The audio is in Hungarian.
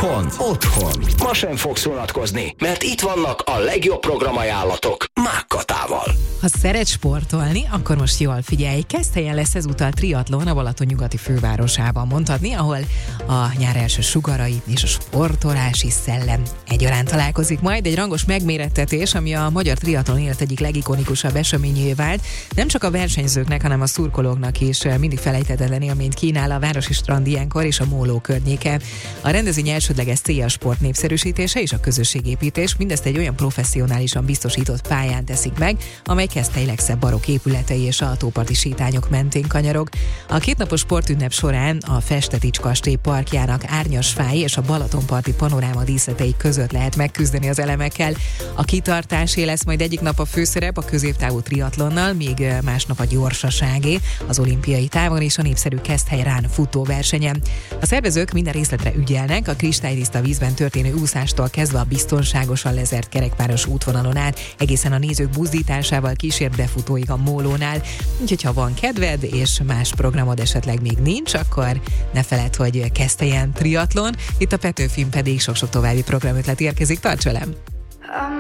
Otthon. Ma sem fogsz unatkozni, mert itt vannak a legjobb programajánlatok Mákkatával. Ha szeret sportolni, akkor most jól figyelj, Keszthelyen lesz ezúttal triatlon a Balaton nyugati fővárosában, mondhatni, ahol a nyár első sugarai és a sportolási szellem egyaránt találkozik majd. Egy rangos megmérettetés, ami a magyar triatlon élet egyik legikonikusabb eseményé vált. Nem csak a versenyzőknek, hanem a szurkolóknak is mindig felejthetetlen élményt kínál a városi strand ilyenkor és a móló környéke. A rendezvény elsődleges célja a sport népszerűsítése és a közösségépítés, mindezt egy olyan professzionálisan biztosított pályán teszik meg, amely Keszthely legszebb barokk épületei és a tóparti sétányok mentén kanyarog. A kétnapos sportünnep során a Festetics kastély parkjának árnyas fái és a Balatonparti panoráma díszletei között lehet megküzdeni az elemekkel. A kitartásé lesz majd egyik nap a főszerep a középtávú triatlonnal, míg másnap a gyorsaságé, az olimpiai távon és a népszerű Keszthely Run futóversenyen. A szervezők minden részletre ügyelnek, a kristálytiszta vízben történő úszástól kezdve a biztonságosan lezert kerekpáros útvonalon át, egészen a nézők buzdításával kísért befutóig a mólónál. Úgyhogy ha van kedved, és más programod esetleg még nincs, akkor ne feledd, hogy Keszthelyen triatlon, itt a Petőfin pedig sok-sok további programötlet érkezik, tarts velem!